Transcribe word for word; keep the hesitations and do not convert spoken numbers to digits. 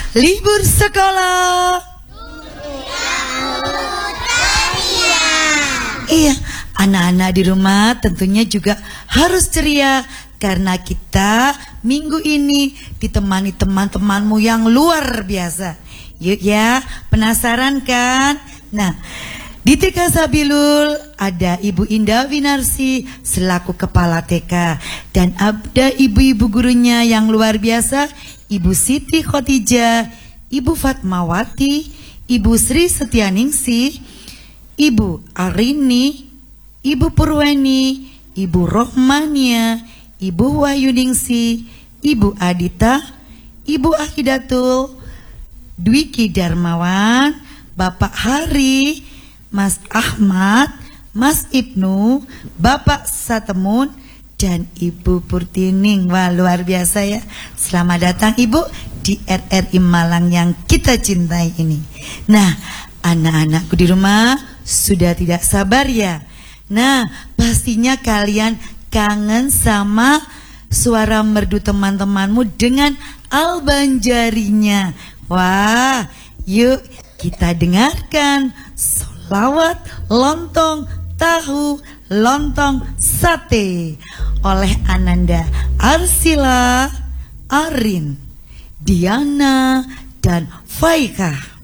libur sekolah. Iya, anak-anak di rumah tentunya juga harus ceria karena kita minggu ini ditemani teman-temanmu yang luar biasa. Yuk ya, penasaran kan? Nah, di T K Sabilul ada Ibu Indah Winarsi selaku Kepala T K dan ada ibu-ibu gurunya yang luar biasa, Ibu Siti Khotijah, Ibu Fatmawati, Ibu Sri Setianingsih, Ibu Arini, Ibu Purweni, Ibu Rohmania, Ibu Wahyuningsi, Ibu Adita, Ibu Akidatul, Dwiki Darmawan, Bapak Hari, Mas Ahmad, Mas Ibnu, Bapak Satemun, dan Ibu Purtining. Wah, luar biasa ya. Selamat datang Ibu di R R I Malang yang kita cintai ini. Nah, anak-anakku di rumah sudah tidak sabar ya. Nah, pastinya kalian kangen sama suara merdu teman-temanmu dengan albanjarinya. Wah, yuk kita dengarkan Sholawat Lontong Tahu Lontong Sate oleh Ananda Arsila, Arin, Diana, dan Faikah.